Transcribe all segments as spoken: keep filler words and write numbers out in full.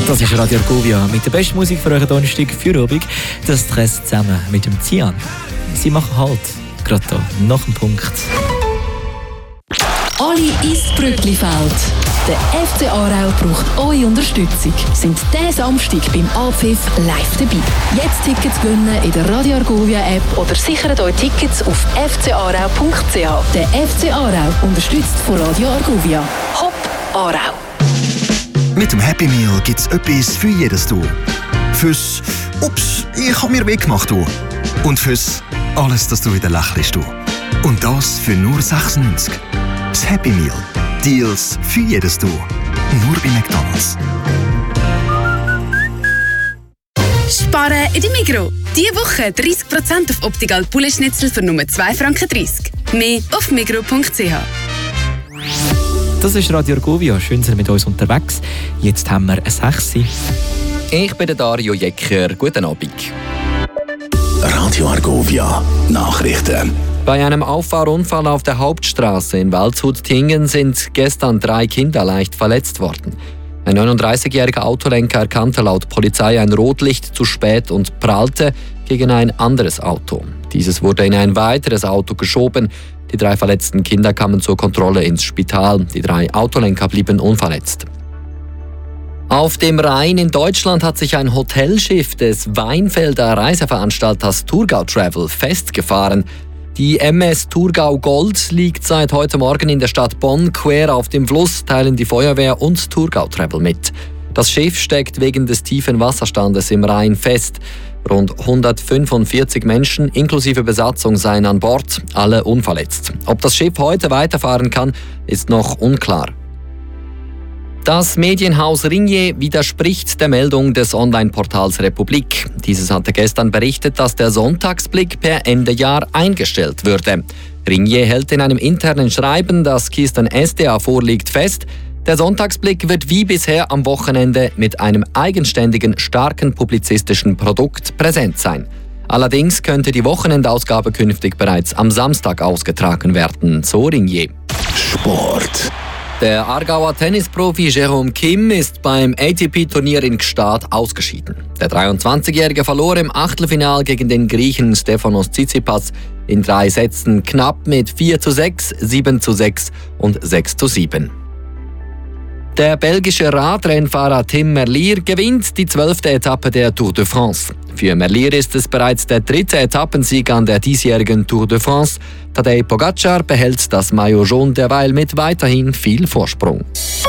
Das ist Radio Argovia mit der besten Musik für euren Donnerstag für Abend. Das Stress zusammen mit dem Zian. Sie machen Halt, gerade hier, nach dem Punkt. Alle ins Brücklifeld. Der F C Aarau braucht eure Unterstützung. Sind diesen Samstag beim Abpfiff live dabei. Jetzt Tickets gewinnen in der Radio Argovia App oder sichert euch Tickets auf f c aarau punkt c h. Der F C Aarau unterstützt von Radio Argovia. Hopp Aarau! Mit dem Happy Meal gibt es etwas für jedes Tour. Fürs «Ups, ich habe mir weggemacht» und fürs «Alles, dass du wieder lächelst» und das für nur sechsundneunzig. Das Happy Meal. Deals für jedes Tour. Nur bei McDonald's. Sparen in der Migros. Diese Woche dreißig Prozent auf Optical Poulet-Schnitzel für nur zwei Franken dreißig. Mehr auf migros punkt c h. Das ist Radio Argovia. Schön, sind mit uns unterwegs. Jetzt haben wir eine sechs. Ich bin der Dario Jecker. Guten Abend. Radio Argovia. Nachrichten. Bei einem Auffahrunfall auf der Hauptstraße in Waldshut-Tingen sind gestern drei Kinder leicht verletzt worden. Ein neununddreißigjähriger Autolenker erkannte laut Polizei ein Rotlicht zu spät und prallte gegen ein anderes Auto. Dieses wurde in ein weiteres Auto geschoben. Die drei verletzten Kinder kamen zur Kontrolle ins Spital. Die drei Autolenker blieben unverletzt. Auf dem Rhein in Deutschland hat sich ein Hotelschiff des Weinfelder Reiseveranstalters Thurgau Travel festgefahren. Die M S Thurgau Gold liegt seit heute Morgen in der Stadt Bonn quer auf dem Fluss, teilen die Feuerwehr und Thurgau Travel mit. Das Schiff steckt wegen des tiefen Wasserstandes im Rhein fest. Rund hundertfünfundvierzig Menschen inklusive Besatzung seien an Bord, alle unverletzt. Ob das Schiff heute weiterfahren kann, ist noch unklar. Das Medienhaus Ringier widerspricht der Meldung des Online-Portals Republik. Dieses hatte gestern berichtet, dass der Sonntagsblick per Ende Jahr eingestellt würde. Ringier hält in einem internen Schreiben, das Kirsten S D A vorliegt, fest, der Sonntagsblick wird wie bisher am Wochenende mit einem eigenständigen, starken publizistischen Produkt präsent sein. Allerdings könnte die Wochenendausgabe künftig bereits am Samstag ausgetragen werden, so Ringier. Sport. Der Aargauer Tennisprofi Jerome Kim ist beim A T P-Turnier in Gstaad ausgeschieden. Der dreiundzwanzigjährige verlor im Achtelfinal gegen den Griechen Stefanos Tsitsipas in drei Sätzen knapp mit vier zu sechs, sieben zu sechs und sechs zu sieben. Der belgische Radrennfahrer Tim Merlier gewinnt die zwölfte Etappe der Tour de France. Für Merlier ist es bereits der dritte Etappensieg an der diesjährigen Tour de France. Tadej Pogacar behält das Maillot jaune derweil mit weiterhin viel Vorsprung.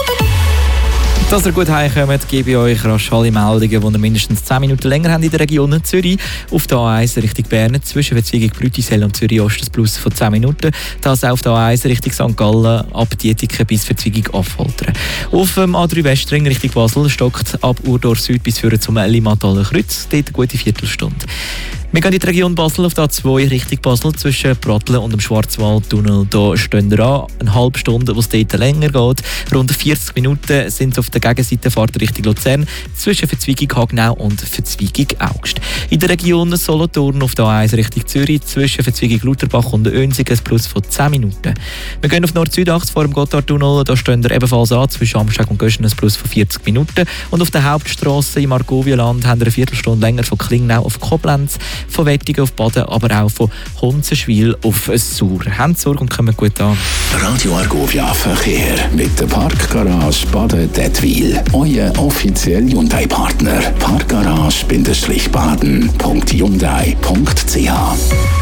Dass ihr gut heimkommt, gebe ich euch rasch alle Meldungen, die ihr mindestens zehn Minuten länger habt in der Region Zürich. Auf der A eins Richtung Bern, zwischen Verzweigung Brütisel und Zürich Ost ein Plus von zehn Minuten. Das auf der A eins Richtung Sankt Gallen, ab Dietiken bis Verzweigung Affoltern. Auf dem A drei Westring Richtung Basel stockt ab Urdorf Süd bis führen zum Limmataler Kreuz, dort eine gute Viertelstunde. Wir gehen in die Region Basel auf der A zwei Richtung Basel zwischen Pratteln und dem Schwarzwaldtunnel. Da stehen wir an, eine halbe Stunde, wo es dort länger geht. Rund vierzig Minuten sind es auf der Gegenseite Fahrt Richtung Luzern zwischen Verzweigung Hagenau und Verzweigung Augst. In der Region Solothurn auf der A eins Richtung Zürich zwischen Verzweigung Lutherbach und Önsigen ein Plus von zehn Minuten. Wir gehen auf Nord-Süd-Achse vor dem Gotthardtunnel. Da stehen wir ebenfalls an zwischen Amsteg und Göschen ein Plus von vierzig Minuten. Und auf der Hauptstrasse im Argovia-Land haben wir eine Viertelstunde länger von Klingnau auf Koblenz, von Wettigen auf Baden, aber auch von Hunzenschwil auf Sur. Habt Sorge und kommen gut an. Radio Argovia Verkehr mit der Parkgarage Baden-Dettwil. Euer offizieller Hyundai-Partner. Parkgarage-baden punkt hyundai punkt c h.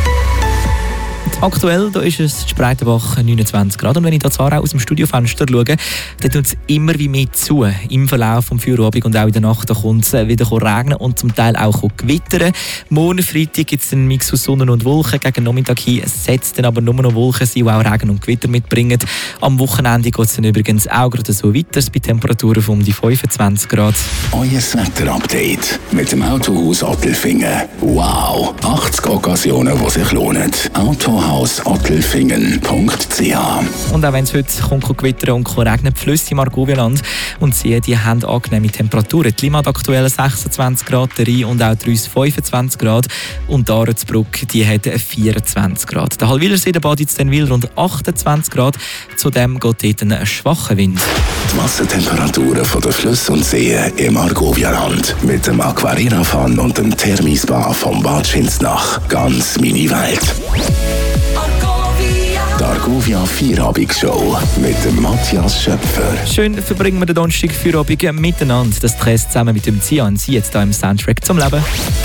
Aktuell da ist es Spreitenbach neunundzwanzig Grad. Und wenn ich da zwar auch aus dem Studiofenster schaue, dann tut es immer wie mehr zu. Im Verlauf des Feierabends und auch in der Nacht kommt es wieder regnen und zum Teil auch gewittern. Morgen Freitag gibt es einen Mix aus Sonne und Wolken. Gegen Nachmittag hin setzt dann aber nur noch Wolken, die auch Regen und Gewitter mitbringen. Am Wochenende geht es dann übrigens auch gerade so weiter, bei Temperaturen von um die fünfundzwanzig Grad. Euer Wetterupdate mit dem Autohaus Ottelfingen. Wow! achtzig Occasionen, die sich lohnen. Auto aus ottelfingen punkt c h. Und auch wenn es heute kommt, gewittern und regnen, die Flüsse im Argovierland und Seen, die haben angenehme Temperaturen. Die Limmat aktuell sechsundzwanzig Grad, der Rhein und auch die Reuss fünfundzwanzig Grad und die Ahrensbrück, die hat vierundzwanzig Grad. Der Hallwilersee, der Bad Itzdenwil, rund achtundzwanzig Grad. Zudem geht dort ein schwacher Wind. Die Wassertemperaturen von den Flüssen und Seen im Argovierland mit dem Aquarira-Fan und dem Thermispa vom Bad Schinznach. Ganz meine Welt. Die Argovia Feierabend-Show mit dem Matthias Schöpfer. Schön verbringen wir den Donnerstag Feierabend miteinander. Das Stress zusammen mit dem Zian. Sie jetzt hier im Soundtrack zum Leben.